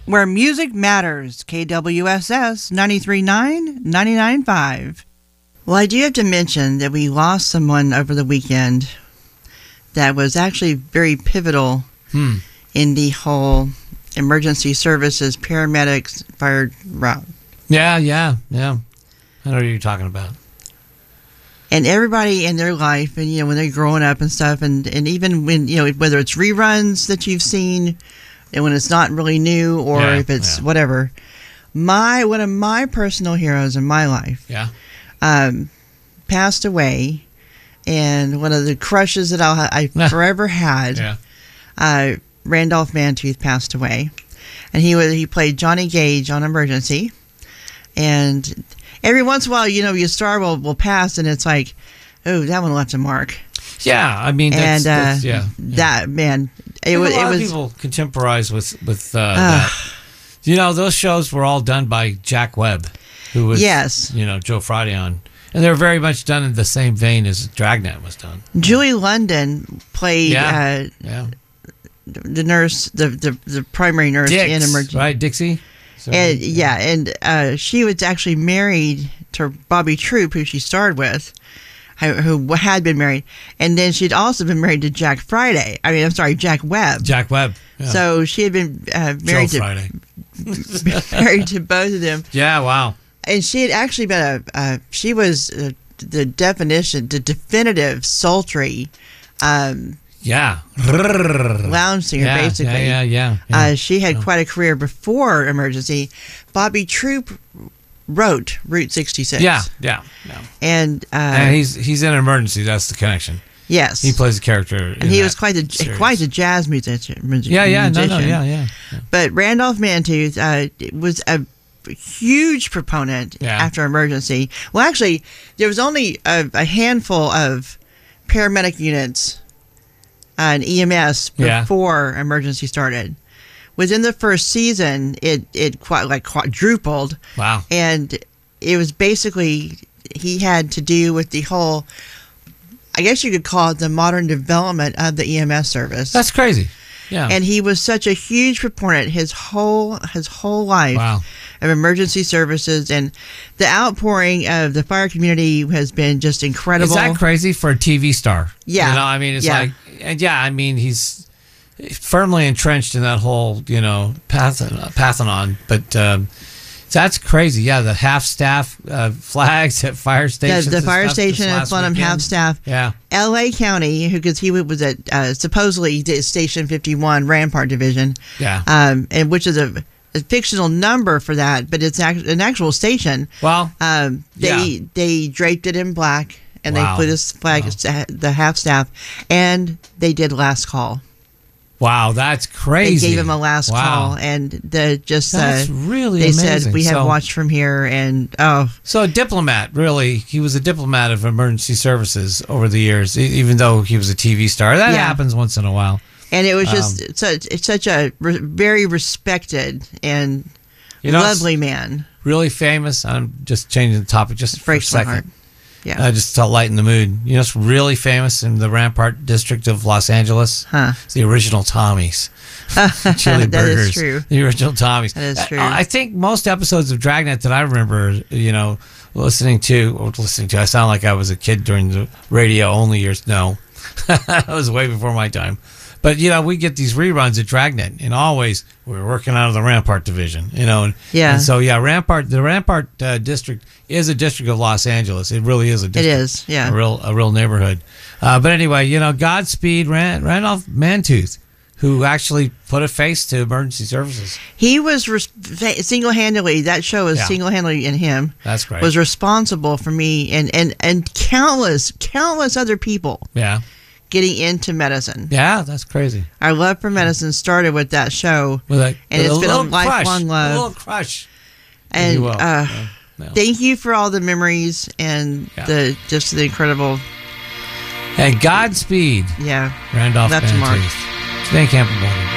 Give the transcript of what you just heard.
Where music matters. KWSS 93.9, 99.5. Well, I do have to mention that we lost someone over the weekend that was actually very pivotal in the whole emergency services, paramedics, fire route. Yeah. I know what you're talking about. And everybody in their life, and when they're growing up and stuff, and even when whether it's reruns that you've seen, and when it's not really new, or if it's whatever, one of my personal heroes in my life, passed away, and one of the crushes that I forever had, Randolph Mantooth passed away, and he played Johnny Gage on Emergency, and every once in a while, your star will pass, and it's like, oh, that one left a mark. Yeah, I mean, that's that man. It a was. lot of people contemporize with that. Those shows were all done by Jack Webb, who was Joe Friday on, and they were very much done in the same vein as Dragnet was done. Julie London played the nurse, the primary nurse in Emergency, right, Dixie. So, and she was actually married to Bobby Troop, who she starred with, who had been married, and then she'd also been married to Jack Webb. Jack Webb. Yeah. So she had been married to both of them. Yeah, wow. And she had actually been she was the definitive sultry. Lounge singer, basically. Yeah. She had quite a career before Emergency. Bobby Troop wrote Route 66. Yeah. And he's in Emergency. That's the connection. Yes, he plays a character, and he was quite the jazz musician. Yeah. But Randolph Mantooth was a huge proponent after Emergency. Well, actually, there was only a handful of paramedic units and EMS before Emergency started. Within the first season, it quadrupled. Wow! And it was basically he had to do with the whole, I guess you could call it the modern development of the EMS service. That's crazy. Yeah. And he was such a huge proponent his whole life of emergency services, and the outpouring of the fire community has been just incredible. Is that crazy for a TV star? Yeah. I mean, it's like, and I mean, he's firmly entrenched in that whole, Parthenon, but that's crazy. Yeah, the half-staff flags at fire stations. The fire station at Flunham half-staff. Yeah. L.A. County, because he was at supposedly Station 51 Rampart Division. Yeah. And which is a fictional number for that, but it's an actual station. Well, they draped it in black, and they put this flag, the half-staff, and they did last call. Wow, that's crazy. They gave him a last call, and that's really they amazing. said, we have watched from here, and So a diplomat, really. He was a diplomat of emergency services over the years, even though he was a TV star. That happens once in a while. And it was just such a very respected and lovely man. Really famous. I'm just changing the topic just for a second. My heart. Yeah. Just to lighten the mood. It's really famous in the Rampart district of Los Angeles. It's the original Tommies. Chili that burgers. Is true. The original Tommies. That is true. I think most episodes of Dragnet that I remember, listening to, I sound like I was a kid during the radio only years. No, that was way before my time. But, we get these reruns at Dragnet, and always we're working out of the Rampart division, And so, the Rampart district is a district of Los Angeles. It really is a district. It is, yeah. A real neighborhood. But anyway, Godspeed Randolph Mantooth, who actually put a face to emergency services. He was single-handedly, that show was single-handedly in him. That's great. Was responsible for me and countless other people. Yeah. Getting into medicine. Yeah, that's crazy. Our love for medicine started with that show, and it's been a lifelong love. A little crush. And thank you for all the memories and the incredible. And Godspeed. Yeah. Randolph Mantooth. Van Camp.